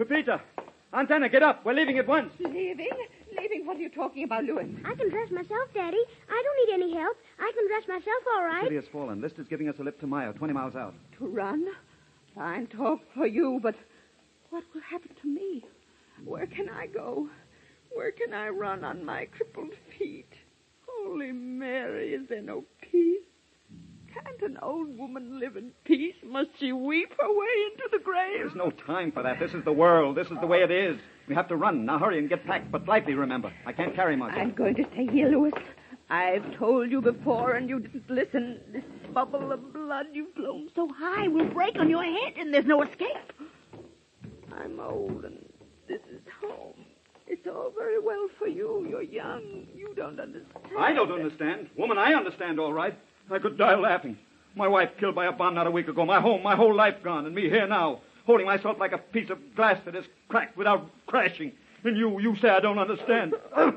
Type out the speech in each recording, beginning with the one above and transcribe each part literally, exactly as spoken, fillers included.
Pepita! Antenna, get up. We're leaving at once. Leaving? Leaving? What are you talking about, Louis? I can dress myself, Daddy. I don't need any help. I can dress myself all right. The city has fallen. List is giving us a lift to Mayo, twenty miles out. To run? Fine talk for you, but what will happen to me? Where can I go? Where can I run on my crippled feet? Holy Mary, is there no peace? Can't an old woman live in peace? Must she weep her way into the grave? There's no time for that. This is the world. This is the way it is. We have to run. Now hurry and get packed, but lightly, remember. I can't carry much. I'm going to stay here, Louis. I've told you before, and you didn't listen. This bubble of blood you've blown so high will break on your head, and there's no escape. I'm old, and this is home. It's all very well for you. You're young. You don't understand. I don't understand. Woman, I understand all right. I could die laughing. My wife killed by a bomb not a week ago. My home, my whole life gone, and me here now, holding myself like a piece of glass that is cracked without crashing. And you, you say I don't understand. Daddy,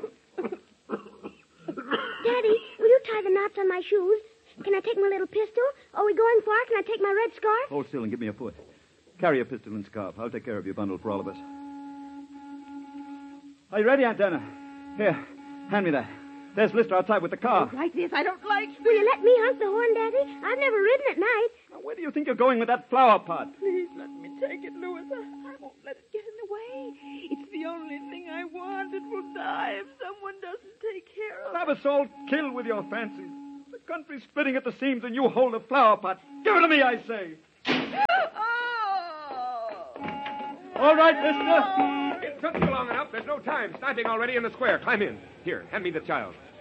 will you tie the knots on my shoes? Can I take my little pistol? Are we going far? Can I take my red scarf? Hold still and give me a foot. Carry a pistol and scarf. I'll take care of your bundle for all of us. Are you ready, Antenna? Here, hand me that. There's Lister outside with the car. I don't like this. I don't like this. Will you let me hunt the horn, Daddy? I've never ridden at night. Now, where do you think you're going with that flower pot? Please let me take it, Louis. I, I won't let it get in the way. It's the only thing I want. It will die if someone doesn't take care of it. Have us all killed with your fancies. The country's splitting at the seams and you hold a flower pot. Give it to me, I say. Oh! All right, Lister. It took you long enough. There's no time. Starting already in the square. Climb in. Here, hand me the child.